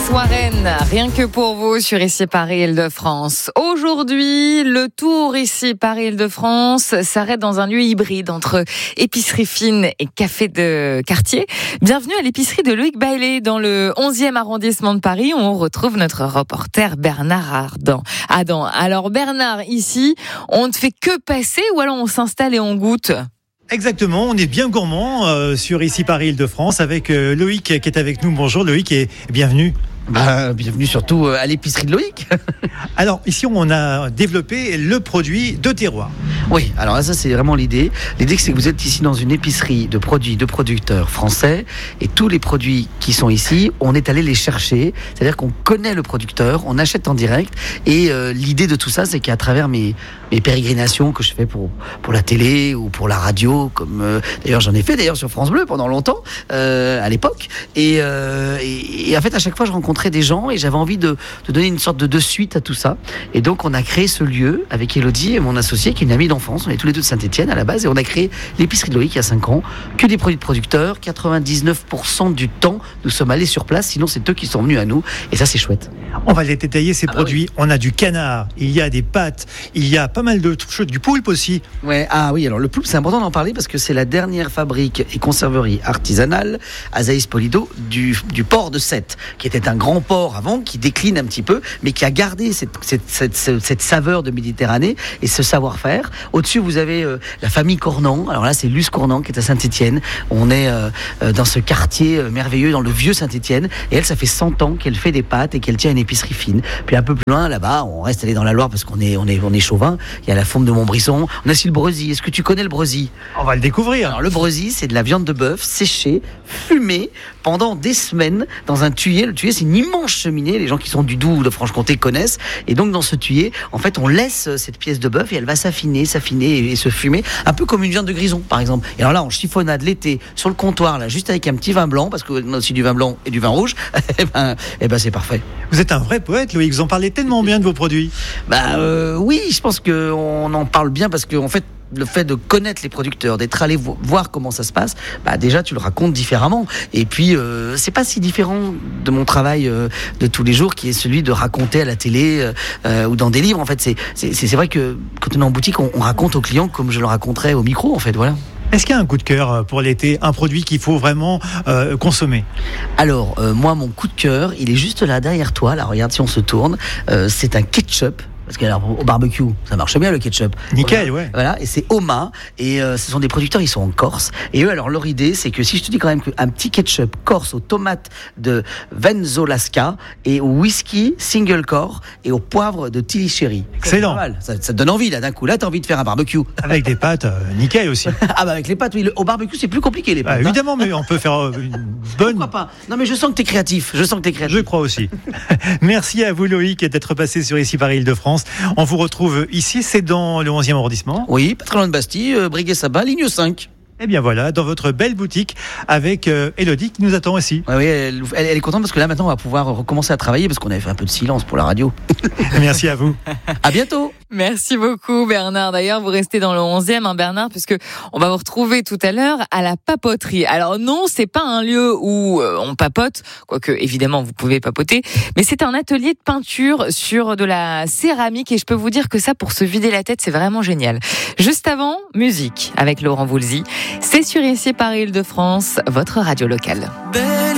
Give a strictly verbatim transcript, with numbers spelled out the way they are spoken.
Warren, rien que pour vous sur Ici Paris Île-de-France. Aujourd'hui, le tour Ici Paris Île-de-France s'arrête dans un lieu hybride entre épicerie fine et café de quartier. Bienvenue à l'épicerie de Loïc Baillet dans le onzième arrondissement de Paris où on retrouve notre reporter Bernard Ardan. Adam. Alors Bernard, ici, on ne fait que passer ou alors on s'installe et on goûte ? Exactement, on est bien gourmand euh, sur Ici Paris Île-de-France avec euh, Loïc qui est avec nous. Bonjour Loïc et bienvenue. Bah, bienvenue surtout à l'épicerie de Loïc. Alors ici on a développé le produit de terroir. Oui, alors là, ça c'est vraiment l'idée. L'idée c'est que vous êtes ici dans une épicerie de produits de producteurs français et tous les produits qui sont ici, on est allé les chercher. C'est-à-dire qu'on connaît le producteur, on achète en direct et euh, l'idée de tout ça c'est qu'à travers mes, mes pérégrinations que je fais pour, pour la télé ou pour la radio, comme euh, d'ailleurs j'en ai fait d'ailleurs sur France Bleu pendant longtemps euh, à l'époque et, euh, et, et en fait à chaque fois je rencontre des gens et j'avais envie de, de donner une sorte de, de suite à tout ça. Et donc, on a créé ce lieu avec Elodie, mon associé, qui est une amie d'enfance. On est tous les deux de Saint-Etienne à la base et on a créé l'épicerie de Loïc il y a cinq ans. Que des produits de producteurs. quatre-vingt-dix-neuf pour cent du temps, nous sommes allés sur place. Sinon, c'est eux qui sont venus à nous. Et ça, c'est chouette. On va les détailler, ces ah produits. Bah oui. On a du canard, il y a des pâtes, il y a pas mal de choses, du poulpe aussi. Ouais, ah oui, alors le poulpe, c'est important d'en parler parce que c'est la dernière fabrique et conserverie artisanale, Azaïs Polido, du, du port de Sète, qui était un grand port avant, qui décline un petit peu, mais qui a gardé cette, cette, cette, cette, cette saveur de Méditerranée et ce savoir-faire. Au-dessus, vous avez euh, la famille Cornan. Alors là, c'est Luce Cornan qui est à Saint-Etienne. On est euh, dans ce quartier euh, merveilleux, dans le vieux Saint-Etienne. Et elle, ça fait cent ans qu'elle fait des pâtes et qu'elle tient une épicerie fine. Puis un peu plus loin, là-bas, on reste allé dans la Loire parce qu'on est, on est, on est chauvin. Il y a la Fonte de Montbrisson. On a aussi le Brezy. Est-ce que tu connais le Brezy ? On va le découvrir. Alors le Brezy, c'est de la viande de bœuf séchée, fumée pendant des semaines dans un tuyé. Le tuyé, c'est une immense cheminée. Les gens qui sont du Doubs ou de Franche-Comté connaissent. Et donc dans ce tuyé, en fait, on laisse cette pièce de bœuf et elle va s'affiner, s'affiner et, et se fumer, un peu comme une viande de grison, par exemple. Et alors là, on chiffonnade l'été sur le comptoir, là, juste avec un petit vin blanc, parce qu'on a aussi du vin blanc et du vin rouge. et ben, et ben, c'est parfait. Vous êtes un vrai poète, Loïc. Vous en parlez tellement bien de vos produits. Bah euh, oui, je pense qu'on en parle bien parce qu'en fait, le fait de connaître les producteurs, d'être allé vo- voir comment ça se passe, bah déjà tu le racontes différemment. Et puis euh, c'est pas si différent de mon travail euh, de tous les jours, qui est celui de raconter à la télé euh, ou dans des livres. En fait, c'est, c'est, c'est vrai que quand on est en boutique, on, on raconte aux clients comme je le raconterais au micro. En fait, voilà. Est-ce qu'il y a un coup de cœur pour l'été, un produit qu'il faut vraiment euh, consommer ? Alors euh, moi, mon coup de cœur, il est juste là derrière toi. Là, regarde si on se tourne. Euh, c'est un ketchup. Parce que alors, au barbecue, ça marche bien le ketchup. Nickel, voilà. ouais. Voilà, et c'est Oma, et euh, ce sont des producteurs, ils sont en Corse. Et eux, alors leur idée, c'est que si je te dis quand même qu'un petit ketchup corse aux tomates de Venzolasca et au whisky single core et au poivre de Tillichéry. Excellent. Ça, ça te donne envie là d'un coup. Là, t'as envie de faire un barbecue. Avec des pâtes, euh, nickel aussi. Ah bah avec les pâtes, oui. Le, au barbecue, c'est plus compliqué les pâtes. Ah, évidemment, hein. Mais on peut faire euh, une bonne. Pourquoi pas ? Non mais je sens que t'es créatif. Je sens que t'es créatif. Je crois aussi. Merci à vous Loïc d'être passé sur Ici Paris Île-de-France. On vous retrouve ici, c'est dans le onzième arrondissement. Oui, pas très loin de Bastille, euh, Breguet-Sabat, ligne cinq. Et bien voilà, dans votre belle boutique avec euh, Elodie qui nous attend aussi. Ouais, oui, elle, elle, elle est contente parce que là maintenant on va pouvoir recommencer à travailler parce qu'on avait fait un peu de silence pour la radio. Merci à vous. À bientôt. Merci beaucoup Bernard. D'ailleurs, vous restez dans le onzième, hein, Bernard, puisque on va vous retrouver tout à l'heure à la papoterie. Alors non, c'est pas un lieu où euh, on papote, quoique évidemment vous pouvez papoter, mais c'est un atelier de peinture sur de la céramique et je peux vous dire que ça, pour se vider la tête, c'est vraiment génial. Juste avant, musique avec Laurent Voulzy. C'est sur Ici Paris Île-de-France, votre radio locale.